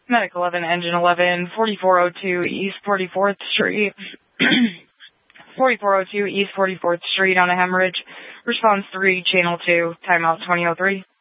Medic 11, Engine 11, 4402 East 44th Street. 4402 East 44th Street on a hemorrhage. Response 3, Channel 2, timeout 2003.